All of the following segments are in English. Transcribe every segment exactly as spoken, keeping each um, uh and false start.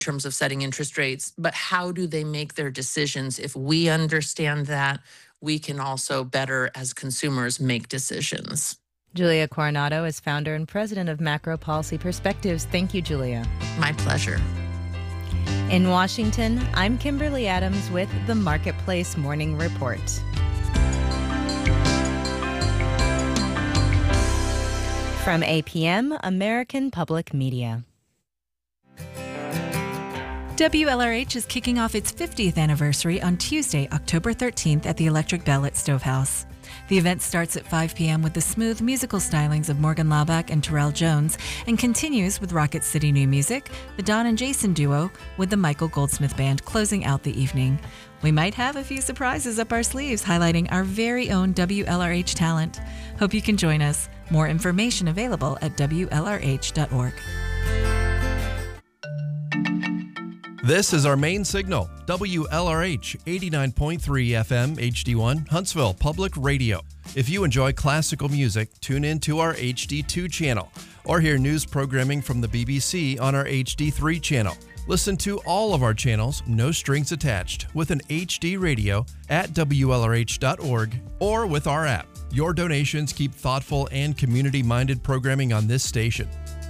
terms of setting interest rates, but how do they make their decisions? If we understand that, we can also better, as consumers, make decisions. Julia Coronado is founder and president of Macro Policy Perspectives. Thank you, Julia. My pleasure. In Washington, I'm Kimberly Adams with the Marketplace Morning Report. From A P M, American Public Media. W L R H is kicking off its fiftieth anniversary on Tuesday, October thirteenth at the Electric Bell at Stovehouse. The event starts at five p.m. with the smooth musical stylings of Morgan Laubach and Terrell Jones and continues with Rocket City New Music, the Don and Jason duo, with the Michael Goldsmith Band closing out the evening. We might have a few surprises up our sleeves highlighting our very own W L R H talent. Hope you can join us. More information available at W L R H dot org. This is our main signal, W L R H eighty-nine point three F M H D one, Huntsville Public Radio. If you enjoy classical music, tune in to our H D two channel or hear news programming from the B B C on our H D three channel. Listen to all of our channels, no strings attached, with an H D radio at W L R H dot org or with our app. Your donations keep thoughtful and community-minded programming on this station.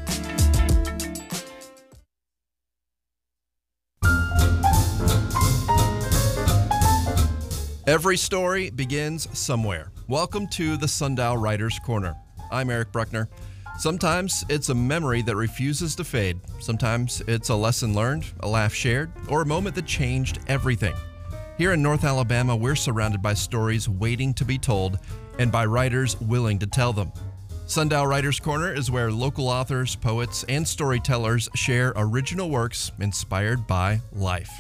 Every story begins somewhere. Welcome to the Sundial Writers Corner. I'm Eric Bruckner. Sometimes it's a memory that refuses to fade. Sometimes it's a lesson learned, a laugh shared, or a moment that changed everything. Here in North Alabama, we're surrounded by stories waiting to be told and by writers willing to tell them. Sundial Writers Corner is where local authors, poets, and storytellers share original works inspired by life.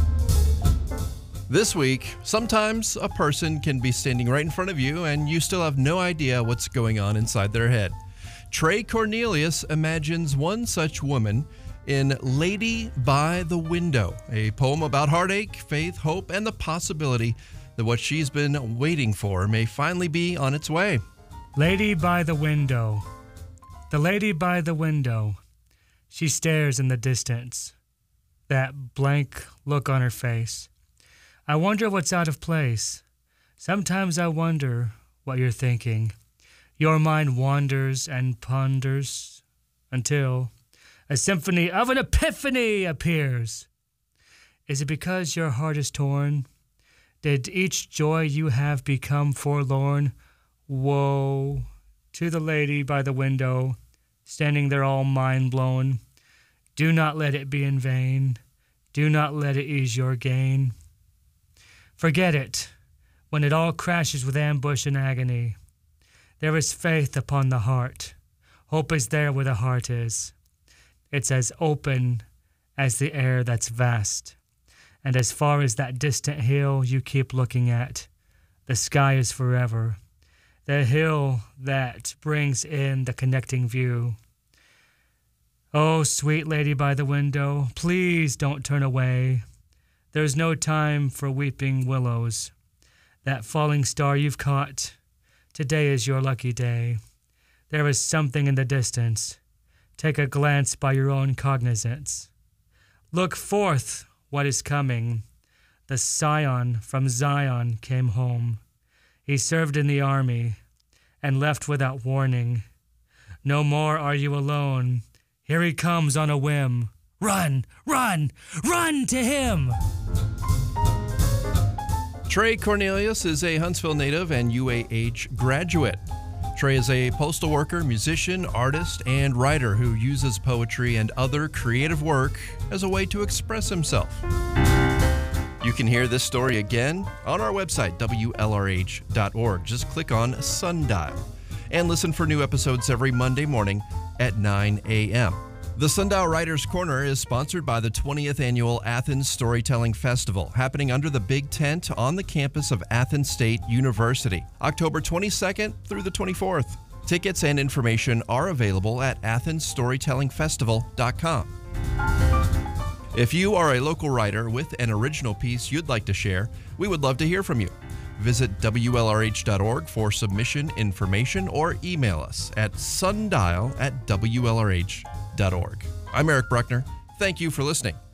This week, sometimes a person can be standing right in front of you and you still have no idea what's going on inside their head. Trey Cornelius imagines one such woman in Lady by the Window, a poem about heartache, faith, hope, and the possibility that what she's been waiting for may finally be on its way. Lady by the window. The lady by the window. She stares in the distance. That blank look on her face. I wonder what's out of place. Sometimes I wonder what you're thinking. Your mind wanders and ponders until a symphony of an epiphany appears. Is it because your heart is torn? Did each joy you have become forlorn? Woe to the lady by the window, standing there all mind-blown. Do not let it be in vain. Do not let it ease your gain. Forget it when it all crashes with ambush and agony. There is faith upon the heart. Hope is there where the heart is. It's as open as the air that's vast. And as far as that distant hill you keep looking at, the sky is forever. The hill that brings in the connecting view. Oh, sweet lady by the window, please don't turn away. There's no time for weeping willows. That falling star you've caught, today is your lucky day. There is something in the distance. Take a glance by your own cognizance. Look forth what is coming. The scion from Zion came home. He served in the army and left without warning. No more are you alone. Here he comes on a whim. Run, run, run to him! Trey Cornelius is a Huntsville native and U A H graduate. Trey is a postal worker, musician, artist, and writer who uses poetry and other creative work as a way to express himself. You can hear this story again on our website, W L R H dot org. Just click on Sundial and listen for new episodes every Monday morning at nine a.m. The Sundial Writers Corner is sponsored by the twentieth Annual Athens Storytelling Festival, happening under the Big Tent on the campus of Athens State University, October twenty-second through the twenty-fourth. Tickets and information are available at athens storytelling festival dot com. If you are a local writer with an original piece you'd like to share, we would love to hear from you. Visit W L R H dot org for submission information or email us at sundial at W L R H dot org. I'm Eric Bruckner. Thank you for listening.